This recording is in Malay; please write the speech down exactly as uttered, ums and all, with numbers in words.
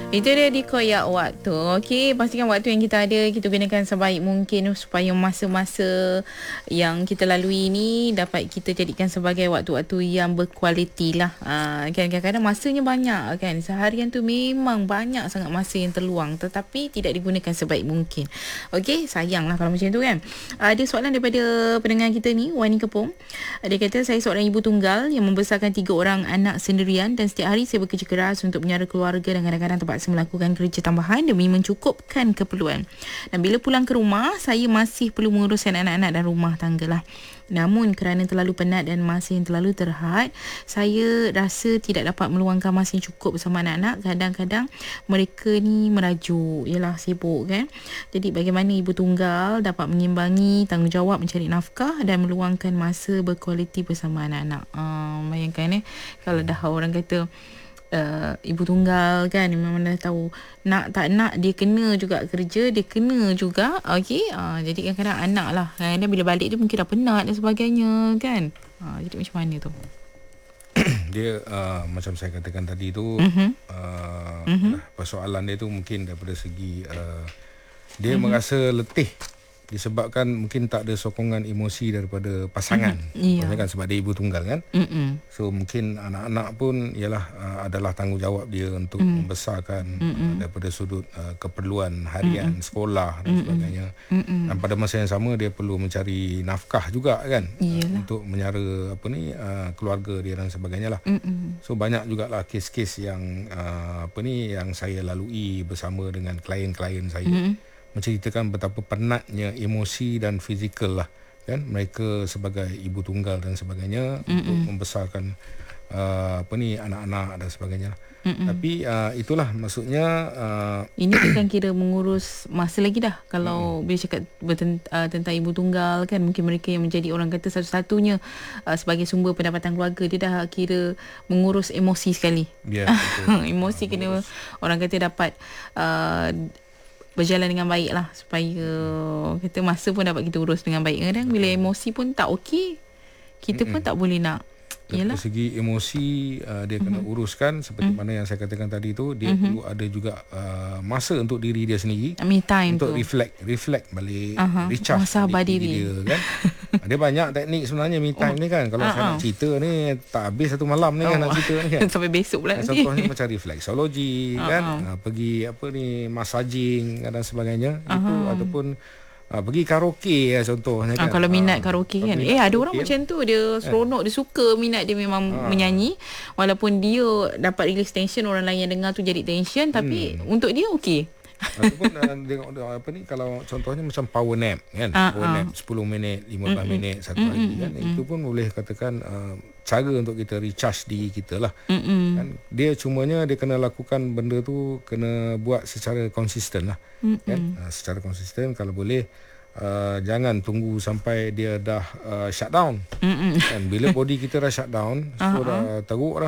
Itu dia dikoyak waktu. Okey, pastikan waktu yang kita ada kita gunakan sebaik mungkin supaya masa-masa yang kita lalui ini dapat kita jadikan sebagai waktu-waktu yang berkualiti lah. Ha, kan kadang-kadang masanya banyak kan. Seharian tu memang banyak sangat masa yang terluang tetapi tidak digunakan sebaik mungkin. Okey, sayanglah kalau macam tu kan. Ada soalan daripada pendengar kita ni, Wani Kepong. Dia kata, saya seorang ibu tunggal yang membesarkan tiga orang anak sendirian dan setiap hari saya bekerja keras untuk menyara keluarga dan kadang-kadang terpaksa melakukan kerja tambahan demi mencukupkan keperluan. Dan bila pulang ke rumah, saya masih perlu menguruskan anak-anak dan rumah tangga lah. Namun kerana terlalu penat dan masa yang terlalu terhad, saya rasa tidak dapat meluangkan masa yang cukup bersama anak-anak. Kadang-kadang mereka ni merajuk, ialah sibuk kan. Jadi bagaimana ibu tunggal dapat mengimbangi tanggungjawab mencari nafkah dan meluangkan masa berkualiti bersama anak-anak. Uh, bayangkan eh, kalau dah orang kata Uh, ibu tunggal kan, memang dah tahu nak tak nak dia kena juga kerja, dia kena juga. Okey, uh, jadi kadang-kadang anak lah kan, bila balik dia mungkin dah penat dan sebagainya kan. Uh, jadi macam mana tu? Dia uh, macam saya katakan tadi tu, uh-huh. uh, uh-huh. persoalan dia tu mungkin daripada segi uh, dia uh-huh. merasa letih disebabkan mungkin tak ada sokongan emosi daripada pasangan. Mm-hmm. Yeah. Kan sebab dia ibu tunggal kan. Mm-mm. So mungkin anak-anak pun ialah uh, adalah tanggungjawab dia untuk mm. membesarkan uh, daripada sudut uh, keperluan harian, Mm-mm. sekolah dan Mm-mm. sebagainya. Mm-mm. Dan pada masa yang sama dia perlu mencari nafkah juga kan. Uh, untuk menyara apa ni uh, keluarga dia dan sebagainya lah. Mm-mm. So banyak jugalah kes-kes yang uh, apa ni yang saya lalui bersama dengan klien-klien saya. Mm-mm. Menceritakan betapa penatnya emosi dan fizikal lah kan mereka sebagai ibu tunggal dan sebagainya. Mm-mm. Untuk membesarkan uh, apa ni anak-anak dan sebagainya. Mm-mm. Tapi uh, itulah maksudnya uh, ini bukan kira mengurus masa lagi dah kalau mm. bila cakap bertent- uh, tentang ibu tunggal kan, mungkin mereka yang menjadi orang kata satu-satunya uh, sebagai sumber pendapatan keluarga, dia dah kira mengurus emosi sekali. Ya, yeah, emosi uh, kena mengurus. Orang kata dapat uh, berjalan dengan baik lah supaya kita masa pun dapat kita urus dengan baik. Kadang bila emosi pun tak okey, kita Mm-mm. pun tak boleh nak. Dari segi emosi uh, dia kena mm-hmm. uruskan seperti mm-hmm. mana yang saya katakan tadi tu, dia mm-hmm. perlu ada juga uh, masa untuk diri dia sendiri, me time untuk tu. reflect reflect balik, uh-huh. recharge sabar diri dia kan. Dia banyak teknik sebenarnya me time oh. ni kan. Kalau uh-huh. saya nak cerita ni tak habis satu malam ni oh. kan nak cerita ni kan. Sampai besok pula nanti. Contohnya macam reflexology uh-huh. kan, uh, pergi apa ni massaging dan sebagainya. Uh-huh. Itu ataupun Ha, pergi karaoke lah contohnya kan. Ha, kalau minat ha, karaoke kan. Eh ada orang macam tu, dia seronok, dia suka minat dia memang ha. menyanyi. Walaupun dia dapat release tension, orang lain yang dengar tu jadi tension, tapi hmm. untuk dia okey. Ataupun tengok apa ni, kalau contohnya macam power nap kan. Ha, power ha. nap sepuluh minit, lima belas minit satu Mm-mm. hari kan. Mm-mm. Itu pun boleh katakan uh, cara untuk kita recharge diri kita lah. Kan, dia cumanya dia kena lakukan benda tu, kena buat secara konsisten lah. Kan? Uh, secara konsisten kalau boleh. Uh, jangan tunggu sampai dia dah uh, shut down. Kan, bila body kita dah shut down, so uh-huh. dah teruk dah.